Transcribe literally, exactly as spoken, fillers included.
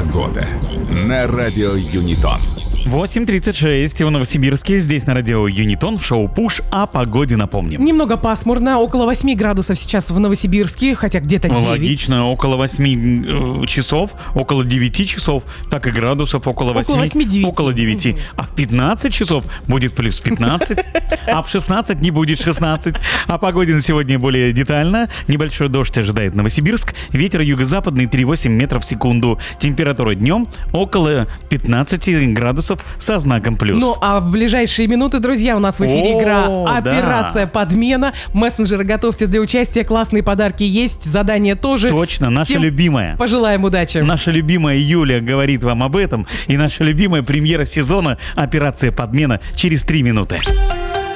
Погода на радио Юнитон. восемь тридцать шесть в Новосибирске. Здесь на радио Юнитон в шоу «Пуш». О погоде напомним. Немного пасмурно, около восьми градусов сейчас в Новосибирске, хотя где-то девять. Логично, около восьми э, часов, около девяти часов, так и градусов около восьми, около восьми-девяти. около девяти. А в пятнадцать часов будет плюс пятнадцать, а в шестнадцать не будет шестнадцать. О погоде на сегодня более детально. Небольшой дождь ожидает Новосибирск. Ветер юго-западный три целых восемь десятых метров в секунду. Температура днем около пятнадцати градусов со знаком плюс. Ну, а в ближайшие минуты, друзья, у нас в эфире О, игра да. «Операция подмена». Мессенджеры готовьте для участия, классные подарки есть, задания тоже. Точно, наша Всем любимая. Пожелаем удачи. Наша любимая Юля говорит вам об этом. И наша любимая премьера сезона «Операция подмена» через три минуты.